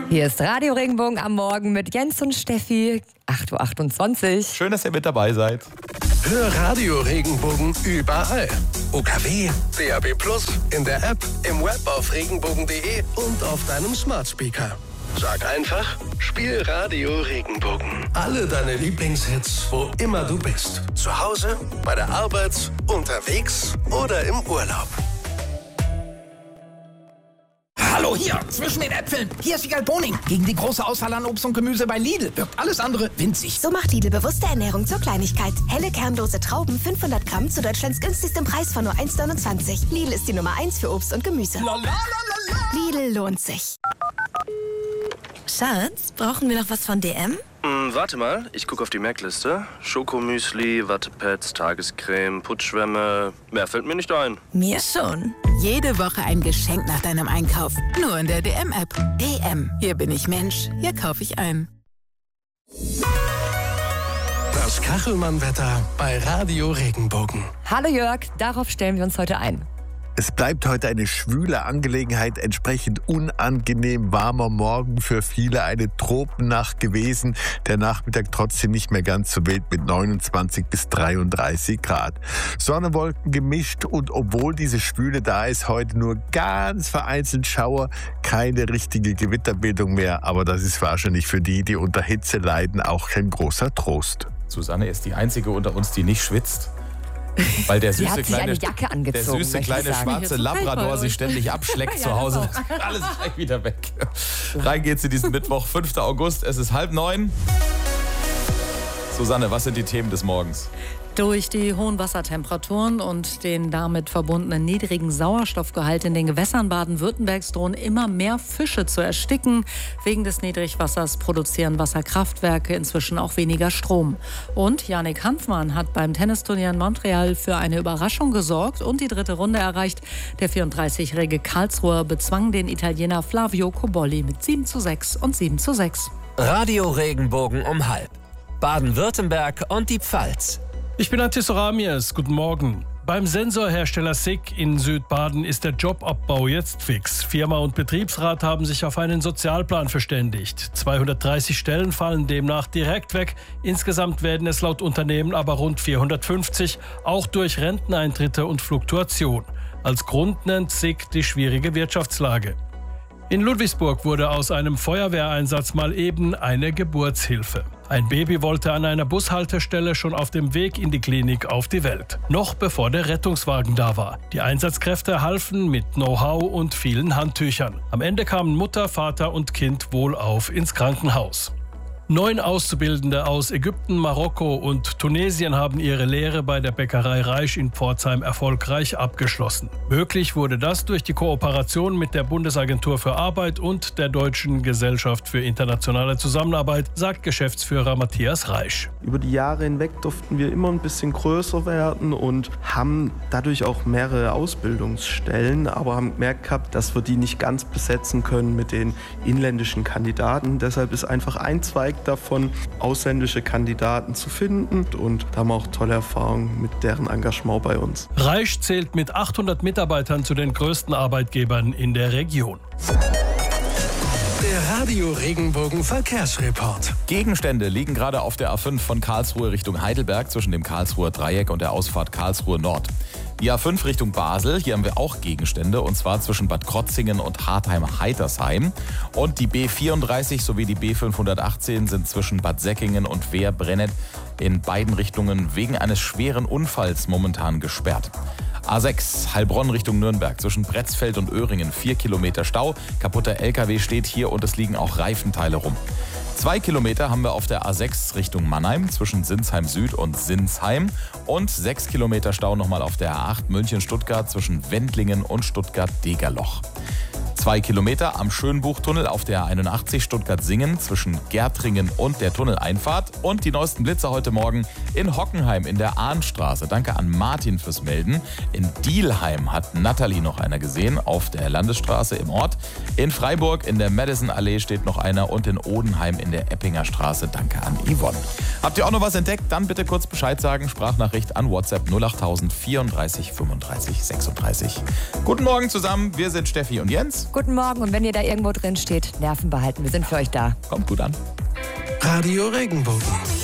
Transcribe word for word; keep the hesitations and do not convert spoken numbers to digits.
Hier ist Radio Regenbogen am Morgen mit Jens und Steffi, acht Uhr achtundzwanzig. Schön, dass ihr mit dabei seid. Hör Radio Regenbogen überall. U K W, D A B plus, in der App, im Web auf regenbogen punkt de und auf deinem Smart Speaker. Sag einfach, spiel Radio Regenbogen. Alle deine Lieblingshits, wo immer du bist. Zu Hause, bei der Arbeit, unterwegs oder im Urlaub. Hallo hier, zwischen den Äpfeln. Hier ist die Galboning. Gegen die große Auswahl an Obst und Gemüse bei Lidl wirkt alles andere winzig. So macht Lidl bewusste Ernährung zur Kleinigkeit. Helle kernlose Trauben, fünfhundert Gramm zu Deutschlands günstigstem Preis von nur eins neunundzwanzig. Lidl ist die Nummer eins für Obst und Gemüse. Lidl lohnt sich. Schatz, brauchen wir noch was von D M? Hm, warte mal, ich gucke auf die Merkliste. Schokomüsli, Wattepads, Tagescreme, Putzschwämme. Mehr fällt mir nicht ein. Mir schon. Jede Woche ein Geschenk nach deinem Einkauf. Nur in der D M-App. D M. Hier bin ich Mensch. Hier kaufe ich ein. Das Kachelmann-Wetter bei Radio Regenbogen. Hallo Jörg, darauf stellen wir uns heute ein. Es bleibt heute eine schwüle Angelegenheit, entsprechend unangenehm warmer Morgen für viele, eine Tropennacht gewesen. Der Nachmittag trotzdem nicht mehr ganz so wild mit neunundzwanzig bis dreiunddreißig Grad. Sonne, Wolken gemischt und obwohl diese Schwüle da ist, heute nur ganz vereinzelt Schauer, keine richtige Gewitterbildung mehr. Aber das ist wahrscheinlich für die, die unter Hitze leiden, auch kein großer Trost. Susanne ist die einzige unter uns, die nicht schwitzt. Weil der süße kleine, Jacke angezogen, der süße kleine schwarze Labrador sich ständig abschleckt zu Hause. Das ist alles gleich wieder weg. Rein geht's in diesen Mittwoch, fünften August. Es ist halb neun. Susanne, was sind die Themen des Morgens? Durch die hohen Wassertemperaturen und den damit verbundenen niedrigen Sauerstoffgehalt in den Gewässern Baden-Württembergs drohen immer mehr Fische zu ersticken. Wegen des Niedrigwassers produzieren Wasserkraftwerke inzwischen auch weniger Strom. Und Yannick Hanfmann hat beim Tennisturnier in Montreal für eine Überraschung gesorgt und die dritte Runde erreicht. Der vierunddreißigjährige Karlsruher bezwang den Italiener Flavio Cobolli mit sieben zu sechs und sieben zu sechs. Radio Regenbogen um halb. Baden-Württemberg und die Pfalz. Ich bin Antis Ramiers. Guten Morgen. Beim Sensorhersteller S I C in Südbaden ist der Jobabbau jetzt fix. Firma und Betriebsrat haben sich auf einen Sozialplan verständigt. zweihundertdreißig Stellen fallen demnach direkt weg. Insgesamt werden es laut Unternehmen aber rund vierhundertfünfzig, auch durch Renteneintritte und Fluktuation. Als Grund nennt S I C die schwierige Wirtschaftslage. In Ludwigsburg wurde aus einem Feuerwehreinsatz mal eben eine Geburtshilfe. Ein Baby wollte an einer Bushaltestelle schon auf dem Weg in die Klinik auf die Welt. Noch bevor der Rettungswagen da war. Die Einsatzkräfte halfen mit Know-how und vielen Handtüchern. Am Ende kamen Mutter, Vater und Kind wohlauf ins Krankenhaus. Neun Auszubildende aus Ägypten, Marokko und Tunesien haben ihre Lehre bei der Bäckerei Reisch in Pforzheim erfolgreich abgeschlossen. Möglich wurde das durch die Kooperation mit der Bundesagentur für Arbeit und der Deutschen Gesellschaft für internationale Zusammenarbeit, sagt Geschäftsführer Matthias Reisch. Über die Jahre hinweg durften wir immer ein bisschen größer werden und haben dadurch auch mehrere Ausbildungsstellen, aber haben gemerkt gehabt, dass wir die nicht ganz besetzen können mit den inländischen Kandidaten. Deshalb ist einfach ein Zweig davon, ausländische Kandidaten zu finden und da haben wir auch tolle Erfahrungen mit deren Engagement bei uns. Reisch zählt mit achthundert Mitarbeitern zu den größten Arbeitgebern in der Region. Der Radio Regenbogen Verkehrsreport. Gegenstände liegen gerade auf der A fünf von Karlsruhe Richtung Heidelberg zwischen dem Karlsruher Dreieck und der Ausfahrt Karlsruhe Nord. Die A fünf Richtung Basel, hier haben wir auch Gegenstände und zwar zwischen Bad Krotzingen und Hartheim-Heitersheim. Und die B vierunddreißig sowie die B fünfhundertachtzehn sind zwischen Bad Säckingen und Wehr-Brennet in beiden Richtungen wegen eines schweren Unfalls momentan gesperrt. A sechs, Heilbronn Richtung Nürnberg, zwischen Pretzfeld und Öhringen, vier Kilometer Stau. Kaputter L K W steht hier und es liegen auch Reifenteile rum. Zwei Kilometer haben wir auf der A sechs Richtung Mannheim, zwischen Sinsheim Süd und Sinsheim. Und sechs Kilometer Stau nochmal auf der A acht München-Stuttgart zwischen Wendlingen und Stuttgart-Degerloch. Zwei Kilometer am Schönbuchtunnel auf der A einundachtzig Stuttgart-Singen zwischen Gärtringen und der Tunneleinfahrt. Und die neuesten Blitze heute Morgen in Hockenheim in der Ahnstraße. Danke an Martin fürs Melden. In Dielheim hat Nathalie noch einer gesehen auf der Landesstraße im Ort. In Freiburg in der Madison-Allee steht noch einer und in Odenheim in der Eppinger Straße. Danke an Yvonne. Habt ihr auch noch was entdeckt? Dann bitte kurz Bescheid sagen. Sprachnachricht an WhatsApp null acht null null vierunddreißig fünfunddreißig sechsunddreißig. Guten Morgen zusammen. Wir sind Steffi und Jens. Guten Morgen und wenn ihr da irgendwo drin steht, Nerven behalten, wir sind für euch da. Kommt gut an. Radio Regenbogen.